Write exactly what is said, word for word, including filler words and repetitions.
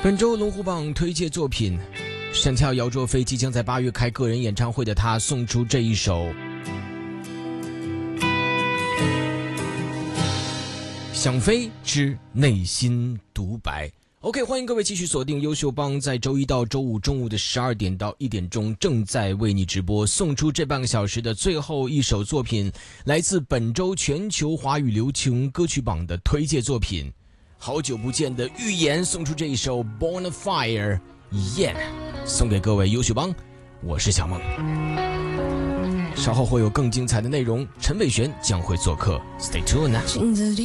本周龙虎榜推荐作品，闪跳姚若飞即将在八月开个人演唱会的他送出这一首想飞之内心独白。 OK， 欢迎各位继续锁定优秀帮，在周一到周五中午的十二点到一点钟正在为你直播，送出这半个小时的最后一首作品，来自本周全球华语流行歌曲榜的推荐作品。好久不见的预言送出这一首 Born of Fire Yeah， 送给各位优秀帮，我是小梦。稍后会有更精彩的内容，陈伟璇将会做客 ，Stay tuned。